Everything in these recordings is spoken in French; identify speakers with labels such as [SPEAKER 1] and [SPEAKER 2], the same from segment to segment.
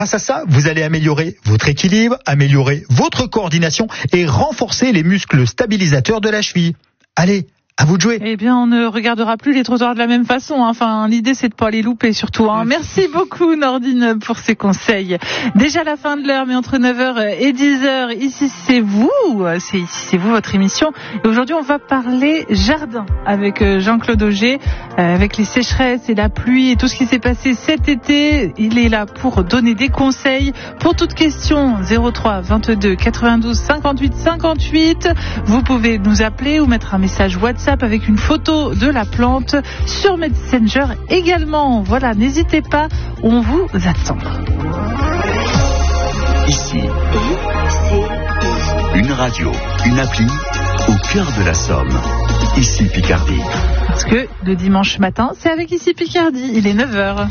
[SPEAKER 1] Grâce à ça, vous allez améliorer votre équilibre, améliorer votre coordination et renforcer les muscles stabilisateurs de la cheville. Allez, à vous de jouer.
[SPEAKER 2] Eh bien, on ne regardera plus les trottoirs de la même façon. Enfin, l'idée, c'est de pas les louper, surtout. Merci beaucoup, Nordine, pour ces conseils. Déjà la fin de l'heure, mais entre 9h et 10h, ici, c'est vous, votre émission. Et aujourd'hui, on va parler jardin avec Jean-Claude Auger, avec les sécheresses et la pluie et tout ce qui s'est passé cet été. Il est là pour donner des conseils. Pour toute question, 03 22 92 58 58. Vous pouvez nous appeler ou mettre un message WhatsApp avec une photo de la plante sur Messenger également. Voilà, n'hésitez pas, on vous attend.
[SPEAKER 3] Ici, une radio, une appli au cœur de la Somme. Ici Picardie.
[SPEAKER 2] Parce que le dimanche matin, c'est avec Ici Picardie. Il est 9h.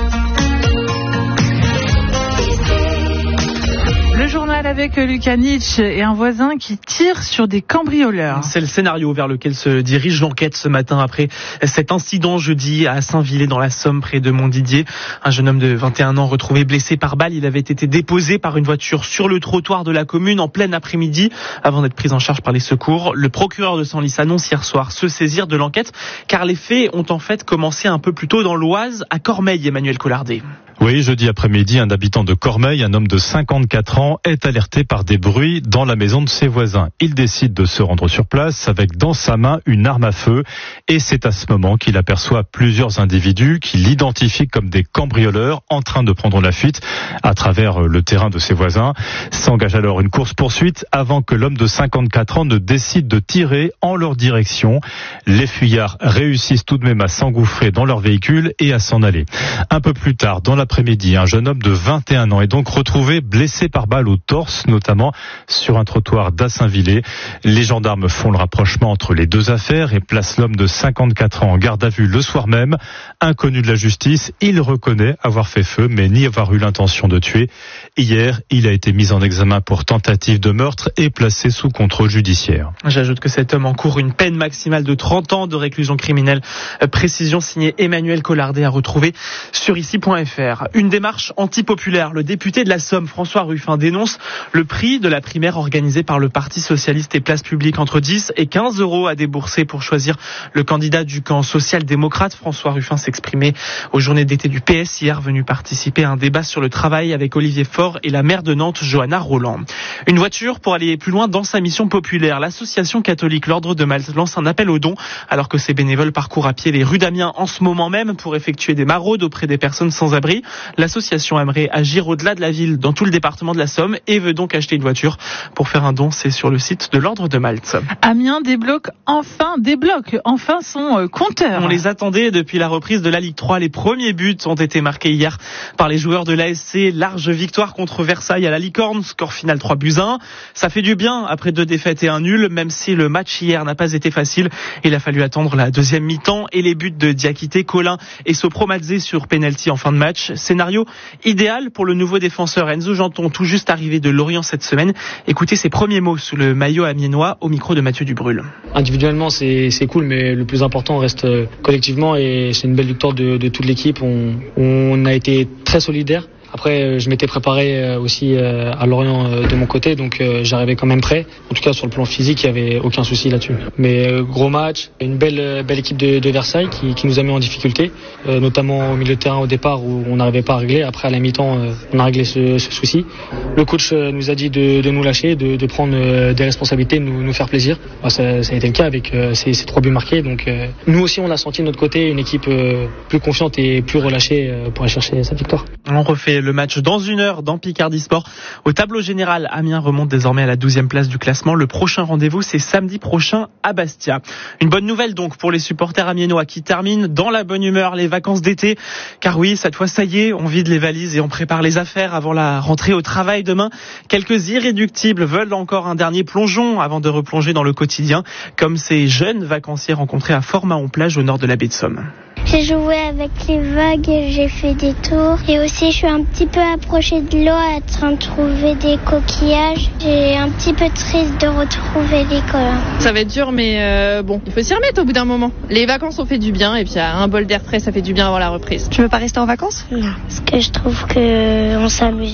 [SPEAKER 2] Le journal avec Lucas Nietzsche et un voisin qui tire sur des cambrioleurs.
[SPEAKER 4] C'est le scénario vers lequel se dirige l'enquête ce matin après cet incident jeudi à Saint-Villers dans la Somme près de Montdidier. Un jeune homme de 21 ans retrouvé blessé par balle. Il avait été déposé par une voiture sur le trottoir de la commune en plein après-midi avant d'être pris en charge par les secours. Le procureur de Senlis annonce hier soir se saisir de l'enquête car les faits ont en fait commencé un peu plus tôt dans l'Oise à Cormeilles, Emmanuel Collardet.
[SPEAKER 5] Oui, jeudi après-midi, un habitant de Cormeilles, un homme de 54 ans, est alerté par des bruits dans la maison de ses voisins. Il décide de se rendre sur place avec dans sa main une arme à feu et c'est à ce moment qu'il aperçoit plusieurs individus qui l'identifient comme des cambrioleurs en train de prendre la fuite à travers le terrain de ses voisins. S'engage alors une course-poursuite avant que l'homme de 54 ans ne décide de tirer en leur direction. Les fuyards réussissent tout de même à s'engouffrer dans leur véhicule et à s'en aller. Un peu plus tard, dans l'après-midi, un jeune homme de 21 ans est donc retrouvé blessé par balle au torse, notamment sur un trottoir d'à Saint-Villers. Les gendarmes font le rapprochement entre les deux affaires et placent l'homme de 54 ans en garde à vue le soir même. Inconnu de la justice, il reconnaît avoir fait feu, mais ni avoir eu l'intention de tuer. Hier, il a été mis en examen pour tentative de meurtre et placé sous contrôle judiciaire.
[SPEAKER 4] J'ajoute que cet homme encourt une peine maximale de 30 ans de réclusion criminelle. Précision signée Emmanuel Collardet à retrouver sur ici.fr. Une démarche antipopulaire. Le député de la Somme, François Ruffin, dénonce le prix de la primaire organisée par le Parti Socialiste et Place Publique entre 10 et 15 euros à débourser pour choisir le candidat du camp social-démocrate. François Ruffin s'exprimait aux journées d'été du PS hier, venu participer à un débat sur le travail avec Olivier Faure et la maire de Nantes, Johanna Roland. Une voiture pour aller plus loin dans sa mission populaire. L'association catholique L'Ordre de Malte lance un appel aux dons alors que ses bénévoles parcourent à pied les rues d'Amiens en ce moment même pour effectuer des maraudes auprès des personnes sans abri. L'association aimerait agir au-delà de la ville dans tout le département de la Somme et veut donc acheter une voiture. Pour faire un don, c'est sur le site de l'Ordre de Malte.
[SPEAKER 2] Amiens débloque enfin son compteur.
[SPEAKER 4] On les attendait depuis la reprise de la Ligue 3. Les premiers buts ont été marqués hier par les joueurs de l'ASC. Large victoire contre Versailles à la Licorne, score final 3-1. Ça fait du bien après 2 défaites et un nul, même si le match hier n'a pas été facile. Il a fallu attendre la deuxième mi-temps et les buts de Diakité, Colin et Sopromadze sur penalty en fin de match. Scénario idéal pour le nouveau défenseur Enzo Janton, tout juste arrivé de Lorient cette semaine. Écoutez ses premiers mots sous le maillot amiénois au micro de Mathieu Dubrul.
[SPEAKER 6] Individuellement, c'est cool, mais le plus important reste collectivement et c'est une belle victoire de toute l'équipe. On a été très solidaires. Après, je m'étais préparé aussi à Lorient de mon côté, donc j'arrivais quand même prêt. En tout cas, sur le plan physique, il n'y avait aucun souci là-dessus. Mais gros match, une belle équipe de Versailles qui nous a mis en difficulté, notamment au milieu de terrain au départ où on n'arrivait pas à régler. Après, à la mi-temps, on a réglé ce souci. Le coach nous a dit de nous lâcher, de prendre des responsabilités, de nous faire plaisir. Ça a été le cas avec ces 3 buts marqués. Donc nous aussi, on l'a senti de notre côté, une équipe plus confiante et plus relâchée pour aller chercher cette victoire.
[SPEAKER 4] On refait le match dans 1 heure dans Picardie Sport. Au tableau général, Amiens remonte désormais à la 12e place du classement. Le prochain rendez-vous, c'est samedi prochain à Bastia. Une bonne nouvelle donc pour les supporters amiénois qui terminent dans la bonne humeur les vacances d'été. Car oui, cette fois, ça y est, on vide les valises et on prépare les affaires avant la rentrée au travail demain. Quelques irréductibles veulent encore un dernier plongeon avant de replonger dans le quotidien, comme ces jeunes vacanciers rencontrés à Fort-Mahon-Plage au nord de la baie de Somme.
[SPEAKER 7] J'ai joué avec les vagues, j'ai fait des tours. Et aussi, je suis un petit peu approchée de l'eau en train de trouver des coquillages. J'ai un petit peu triste de retrouver l'école.
[SPEAKER 8] Ça va être dur, mais bon, il faut s'y remettre au bout d'un moment. Les vacances ont fait du bien et puis un bol d'air frais, ça fait du bien avant la reprise.
[SPEAKER 9] Tu veux pas rester en vacances?
[SPEAKER 7] Non, parce que je trouve qu'on s'amuse